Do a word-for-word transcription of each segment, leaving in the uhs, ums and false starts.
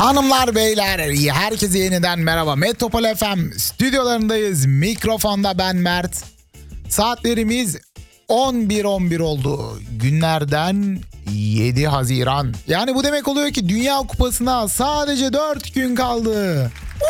Hanımlar beyler herkese yeniden merhaba. Metropol F M stüdyolarındayız. Mikrofonda ben Mert. Saatlerimiz on bir on bir oldu. Günlerden yedi Haziran. Yani bu demek oluyor ki Dünya Kupası'na sadece dört gün kaldı.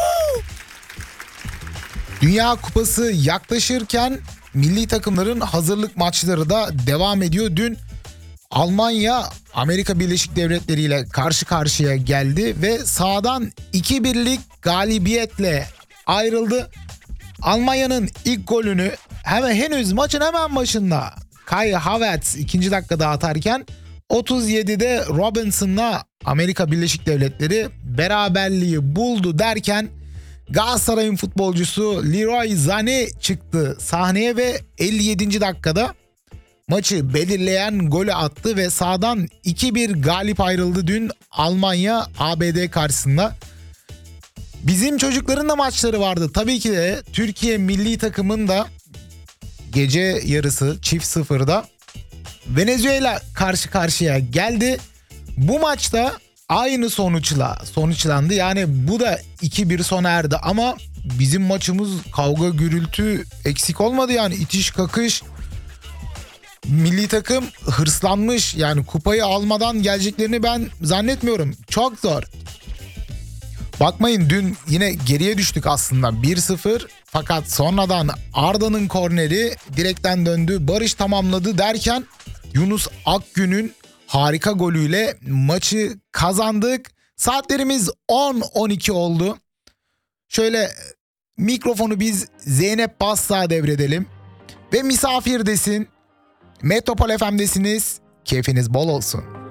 Dünya Kupası yaklaşırken milli takımların hazırlık maçları da devam ediyor. Dün Almanya Amerika Birleşik Devletleri ile karşı karşıya geldi ve sahadan iki birlik galibiyetle ayrıldı. Almanya'nın ilk golünü hemen henüz maçın hemen başında Kai Havertz ikinci dakikada atarken otuz yedide Robinson'la Amerika Birleşik Devletleri beraberliği buldu derken Galatasaray'ın futbolcusu Leroy Sané çıktı sahneye ve elli yedinci dakikada maçı belirleyen golü attı ve sahadan iki bir galip ayrıldı dün Almanya A B D karşısında. Bizim çocukların da maçları vardı. Tabii ki de Türkiye milli takımın da gece yarısı çift sıfırda Venezuela karşı karşıya geldi. Bu maçta aynı sonuçla sonuçlandı. Yani bu da iki bir sona erdi ama bizim maçımız kavga gürültü eksik olmadı, yani itiş kakış. Milli takım hırslanmış, yani kupayı almadan geleceklerini ben zannetmiyorum. Çok zor. Bakmayın, dün yine geriye düştük aslında bir sıfır, fakat sonradan Arda'nın korneri direkten döndü, Barış tamamladı derken Yunus Akgün'ün harika golüyle maçı kazandık. Saatlerimiz on on iki oldu. Şöyle mikrofonu biz Zeynep Bassa'a devredelim ve misafir desin. Metropol F M'desiniz. Keyfiniz bol olsun.